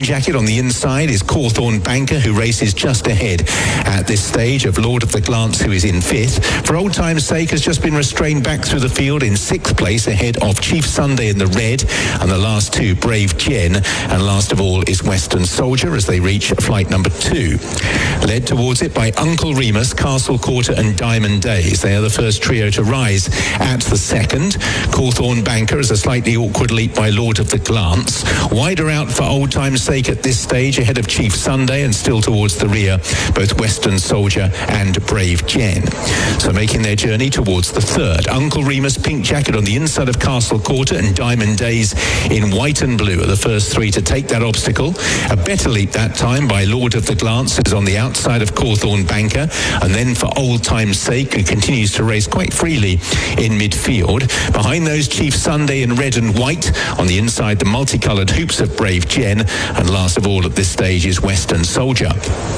jacket on the inside is Cawthorne Banker, who races just ahead at this stage of Lord of the Glance, who is in 5th. For Old Time's Sake has just been restrained back through the field in 6th place ahead of Chief Sunday in the red, and the last two, Brave Jen, and last of all is Western Soldier as they reach flight number 2. Led towards it by Uncle Remus, Castle Quarter and Diamond Days. They are the first trio to rise at the second. Cawthorne Banker is a slightly awkward leap by Lord of the Glance. Wider out for Old Time's Sake at this stage ahead of Chief Sunday, and still towards the rear both Western Soldier and Brave Jen. So making their journey towards the third. Uncle Remus, pink jacket on the inside of Castle Quarter, and Diamond Days in white and blue are the first three to take that obstacle. A better leap that time by Lord of the Glance is on the outside of Cawthorne Banker, and then for Old Time's Sake, who continues to race quite freely in midfield. Behind those, Chief Sunday in red and white. On the inside, the multicoloured hoops of Brave Jen, and last of all at this stage is Western Soldier.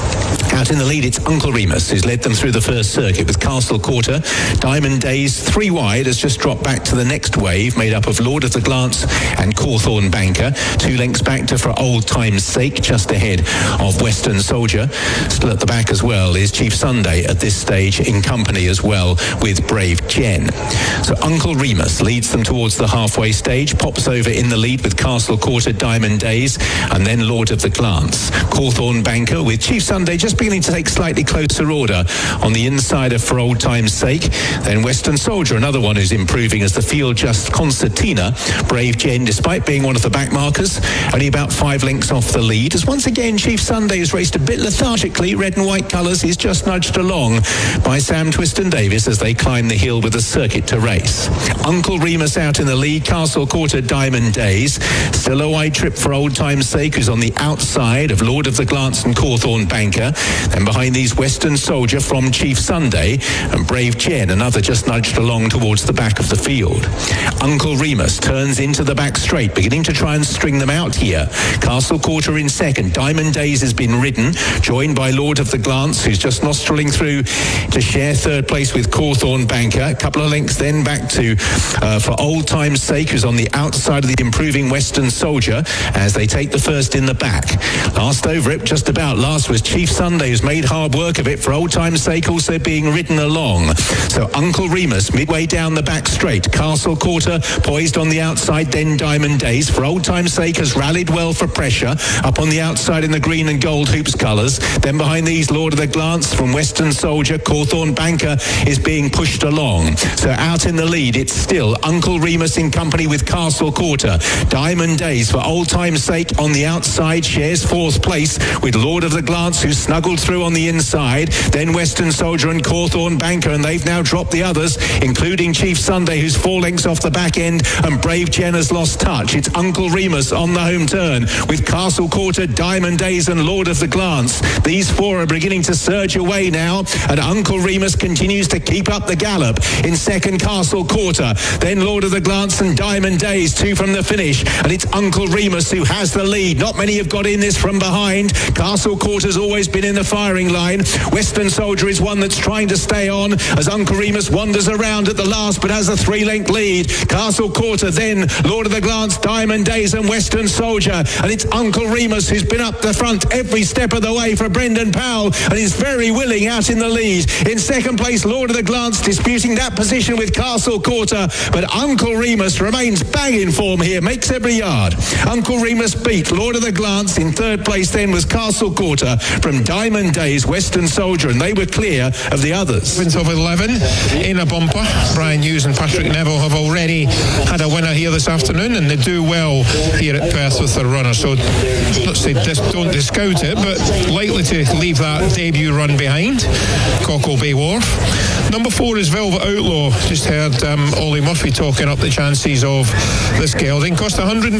Out in the lead, it's Uncle Remus, who's led them through the first circuit with Castle Quarter. Diamond Days, 3 wide, has just dropped back to the next wave, made up of Lord of the Glance and Cawthorne Banker. 2 lengths back to For Old Time's Sake, just ahead of Western Soldier. Still at the back as well is Chief Sunday at this stage, in company as well with Brave Jen. So Uncle Remus leads them towards the halfway stage, pops over in the lead with Castle Quarter, Diamond Days, and then Lord of the Glance. Cawthorne Banker with Chief Sunday just beginning to take slightly closer order on the inside of For Old Time's Sake. Then Western Soldier, another one who's improving as the field just concertina. Brave Jen, despite being one of the back markers, only about 5 lengths off the lead. As once again Chief Sunday has raced a bit lethargically, red and white colours. He's just nudged along by Sam Twiston Davis as they climb the hill with a circuit to race. Uncle Remus out in the lead, Castle Quarter, Diamond Days. Still a wide trip for Old Time's Sake, who's on the outside of Lord of the Glance and Cawthorne Banker. Then behind these, Western Soldier from Chief Sunday, and Brave Jen, another just nudged along towards the back of the field. Uncle Remus turns into the back straight, beginning to try and string them out here. Castle Quarter in second. Diamond Days has been ridden, joined by Lord of the Glance, who's just nostrilling through to share third place with Cawthorne Banker. A couple of lengths then back to For Old Time's Sake, who's on the outside of the improving Western Soldier as they take the first in the back. Last over it, just about last, was Chief Sunday, who's made hard work of it. For Old Time's Sake also being ridden along. So Uncle Remus midway down the back straight. Castle Quarter poised on the outside, then Diamond Days. For Old Time's Sake has rallied well for pressure up on the outside in the green and gold hoops colours. Then behind these, Lord of the Glance from Western Soldier. Cawthorne Banker is being pushed along. So out in the lead, it's still Uncle Remus in company with Castle Quarter. Diamond Days, For Old Time's Sake on the outside, shares 4th place with Lord of the Glance, who's snuggled through on the inside. Then Western Soldier and Cawthorne Banker, and they've now dropped the others, including Chief Sunday, who's 4 lengths off the back end, and Brave Jen has lost touch. It's Uncle Remus on the home turn with Castle Quarter, Diamond Days and Lord of the Glance. These 4 are beginning to surge away now, and Uncle Remus continues to keep up the gallop. In second, Castle Quarter, then Lord of the Glance and Diamond Days, 2 from the finish, and it's Uncle Remus who has the lead. Not many have got in this from behind. Castle Quarter's always been in the firing line. Western Soldier is one that's trying to stay on as Uncle Remus wanders around at the last but has a 3-length lead. Castle Quarter, then Lord of the Glance, Diamond Days and Western Soldier, and it's Uncle Remus who's been up the front every step of the way for Brendan Powell and is very willing out in the lead. In second place, Lord of the Glance disputing that position with Castle Quarter, but Uncle Remus remains bang in form here, makes every yard. Uncle Remus beat Lord of the Glance. In third place then was Castle Quarter from Diamond Days, Western Soldier, and they were clear of the others. Of 11 in a bumper. Brian Hughes and Patrick Neville have already had a winner here this afternoon, and they do well here at Perth with their runner. So let's say don't discount it, but likely to leave that debut run behind. Cockle Bay Wharf. Number 4 is Velvet Outlaw. Just heard Ollie Murphy talking up the chances of this gelding. Cost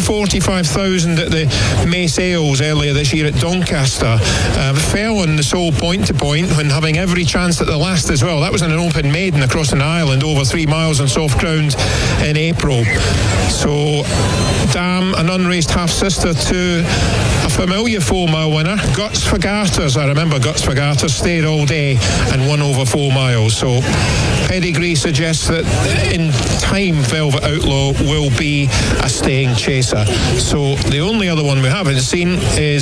$145,000 at the May sales earlier this year at Doncaster. Fell on the sole point-to-point when having every chance at the last as well. That was in an open maiden across an island over 3 miles on soft ground in April. So Dam, an unraced half-sister to a familiar 4-mile winner, Guts for Garters. I remember Guts for Garters stayed all day and won over 4 miles. So pedigree suggests that in time Velvet Outlaw will be a staying chaser. So the only other one we haven't seen is